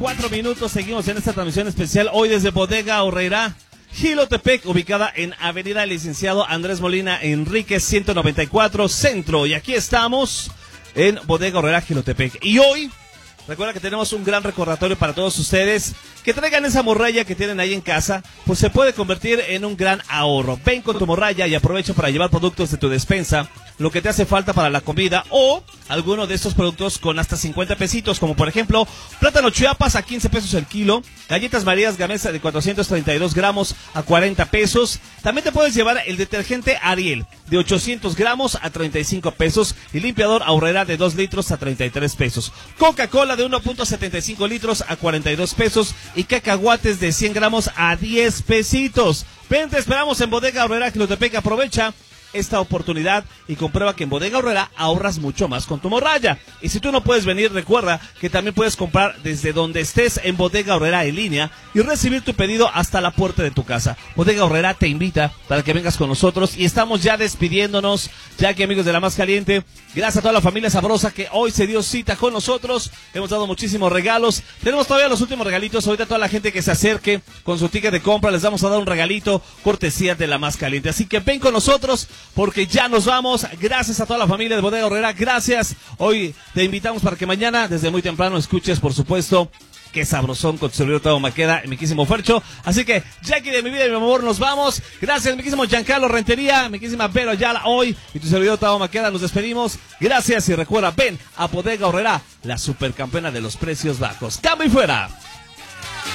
4 minutos. Seguimos en esta transmisión especial hoy desde Bodega Aurrerá, Jilotepec, ubicada en Avenida Licenciado Andrés Molina Enríquez 194 Centro. Y aquí estamos en Bodega Aurrerá, Jilotepec. Y hoy, recuerda que tenemos un gran recordatorio para todos ustedes. Que traigan esa morralla que tienen ahí en casa, pues se puede convertir en un gran ahorro. Ven con tu morralla y aprovecha para llevar productos de tu despensa, lo que te hace falta para la comida, o alguno de estos productos con hasta 50 pesitos, como por ejemplo, plátano Chiapas a 15 pesos el kilo, galletas Marías Gamesa de 432 gramos a 40 pesos. También te puedes llevar el detergente Ariel de 800 gramos a 35 pesos y limpiador Aurrerá de 2 litros a 33 pesos. Coca-Cola de 1.75 litros a 42 pesos y cacahuates de 100 gramos a 10 pesitos. Ven, te esperamos en Bodega Aurrerá, Jilotepec. Aprovecha esta oportunidad y comprueba que en Bodega Aurrerá ahorras mucho más con tu morralla. Y si tú no puedes venir, recuerda que también puedes comprar desde donde estés en Bodega Aurrerá en línea y recibir tu pedido hasta la puerta de tu casa. Bodega Aurrerá te invita para que vengas con nosotros y estamos ya despidiéndonos, ya que amigos de La Más Caliente, gracias a toda la familia sabrosa que hoy se dio cita con nosotros. Hemos dado muchísimos regalos. Tenemos todavía los últimos regalitos. Ahorita toda la gente que se acerque con su ticket de compra les vamos a dar un regalito cortesía de La Más Caliente. Así que ven con nosotros porque ya nos vamos. Gracias a toda la familia de Bodega Aurrerá. Gracias. Hoy te invitamos para que mañana desde muy temprano escuches, por supuesto, Qué Sabrosón con tu servidor Tavo Maqueda y mi quísimo Fercho. Así que, Jackie de mi vida y mi amor, nos vamos. Gracias, mi quísimo Giancarlo Rentería, mi quísima Vero Ayala hoy y tu servidor Tavo Maqueda. Nos despedimos. Gracias y recuerda, ven a Bodega Aurrerá, la supercampeona de los precios bajos. ¡Cambio y fuera!